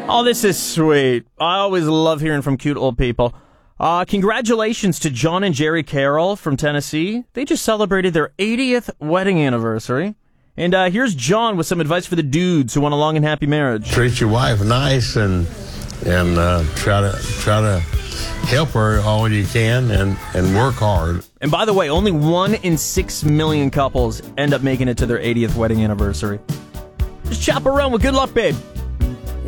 Oh, this is sweet. I always love hearing from cute old people. Congratulations to John and Jerry Carroll from Tennessee. They just celebrated their 80th wedding anniversary. And here's John with some advice for the dudes who want a long and happy marriage. Treat your wife nice and try to help her all you can and work hard. And by the way, only 1 in 6 million couples end up making it to their 80th wedding anniversary. Just chop around with good luck, babe.